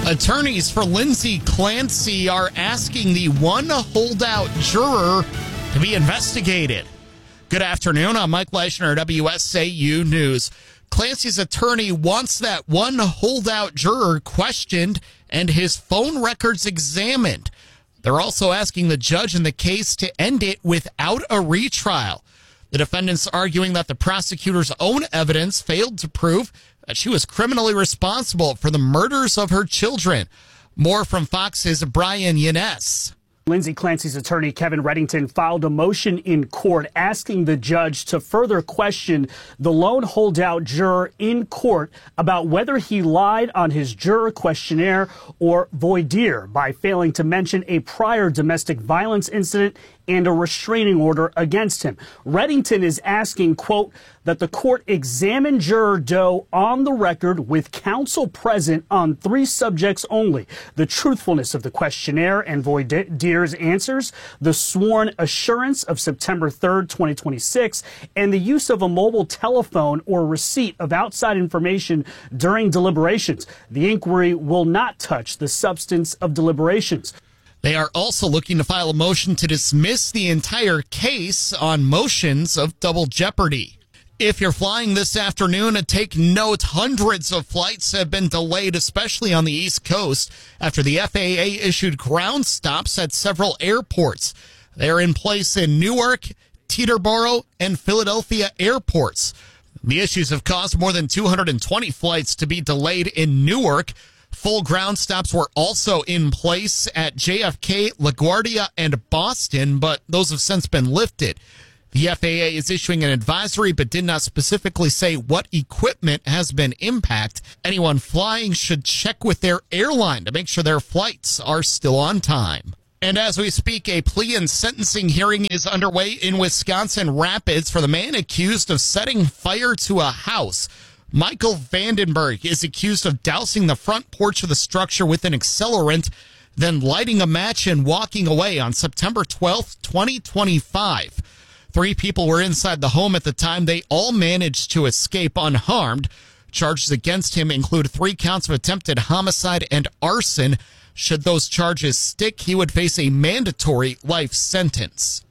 Attorneys for Lindsay Clancy are asking the one holdout juror to be investigated. Good afternoon. I'm Mike Leishner, WSAU News. Clancy's attorney wants that one holdout juror questioned and his phone records examined. They're also asking the judge in the case to end it without a retrial. The defendant's arguing that the prosecutor's own evidence failed to prove that she was criminally responsible for the murders of her children. More from Fox's Brian Yanez. Lindsay Clancy's attorney, Kevin Reddington, filed a motion in court asking the judge to further question the lone holdout juror in court about whether he lied on his juror questionnaire or voir dire by failing to mention a prior domestic violence incident and a restraining order against him. Reddington is asking, quote, that the court examine juror Doe on the record with counsel present on 3 subjects only: the truthfulness of the questionnaire and voir dire's answers, the sworn assurance of September 3rd, 2026, and the use of a mobile telephone or receipt of outside information during deliberations. The inquiry will not touch the substance of deliberations. They are also looking to file a motion to dismiss the entire case on motions of double jeopardy. If you're flying this afternoon, take note, hundreds of flights have been delayed, especially on the East Coast, after the FAA issued ground stops at several airports. They're in place in Newark, Teterboro, and Philadelphia airports. The issues have caused more than 220 flights to be delayed in Newark. Full ground stops were also in place at JFK, LaGuardia, and Boston, but those have since been lifted. The FAA is issuing an advisory but did not specifically say what equipment has been impacted. Anyone flying should check with their airline to make sure their flights are still on time. And as we speak, a plea and sentencing hearing is underway in Wisconsin Rapids for the man accused of setting fire to a house. Michael Vandenberg is accused of dousing the front porch of the structure with an accelerant, then lighting a match and walking away on September 12th, 2025. 3 people were inside the home at the time. They all managed to escape unharmed. Charges against him include 3 counts of attempted homicide and arson. Should those charges stick, he would face a mandatory life sentence.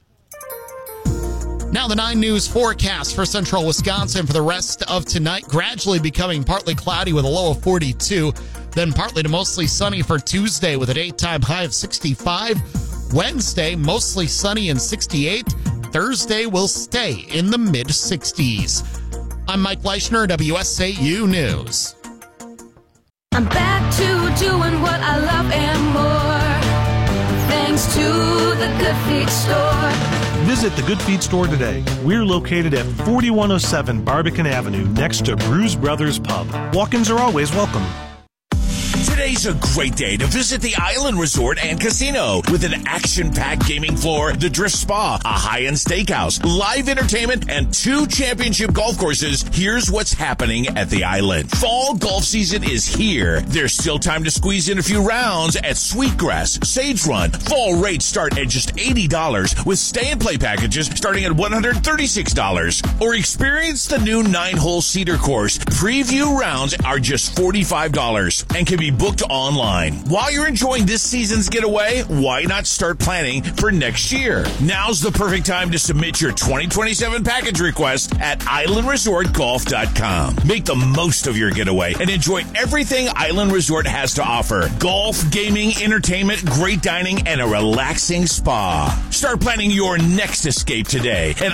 Now the 9 News forecast for central Wisconsin for the rest of tonight. Gradually becoming partly cloudy with a low of 42. Then partly to mostly sunny for Tuesday with a daytime high of 65. Wednesday, mostly sunny and 68. Thursday will stay in the mid-60s. I'm Mike Leishner, WSAU News. I'm back to doing what I love and more, thanks to the Good Feet Store. Visit the Good Feet Store today. We're located at 4107 Barbican Avenue, next to Brews Brothers Pub. Walk-ins are always welcome. Today's a great day to visit the Island Resort and Casino with an action-packed gaming floor, the Drift Spa, a high-end steakhouse, live entertainment, and 2 championship golf courses. Here's what's happening at the Island. Fall golf season is here. There's still time to squeeze in a few rounds at Sweetgrass, Sage Run. Fall rates start at just $80 with stay and play packages starting at $136. Or experience the new 9-hole Cedar course. Preview rounds are just $45 and can be booked online. While you're enjoying this season's getaway, why not start planning for next year? Now's the perfect time to submit your 2027 package request at islandresortgolf.com. Make the most of your getaway and enjoy everything Island Resort has to offer. Golf, gaming, entertainment, great dining, and a relaxing spa. Start planning your next escape today at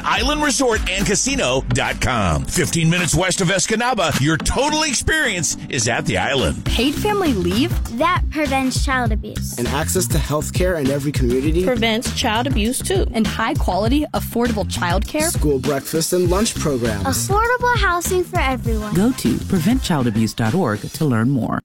islandresortandcasino.com. 15 minutes west of Escanaba, your total experience is at the Island. Paid family leave? That prevents child abuse. And access to health care in every community Prevents child abuse too. And high quality, affordable child care? School breakfast and lunch programs. Affordable housing for everyone. Go to preventchildabuse.org to learn more.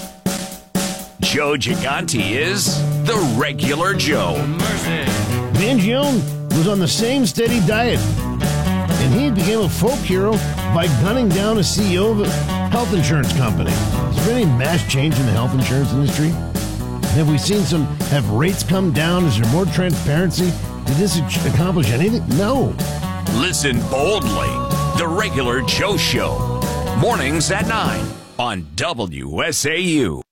Joe Gigante is the regular Joe. Mangione was on the same steady diet, and he became a folk hero by gunning down a CEO of a health insurance company. Has there been any mass change in the health insurance industry? Have we seen have rates come down? Is there more transparency? Did this accomplish anything? No. Listen boldly. The regular Joe Show. Mornings at 9 on WSAU.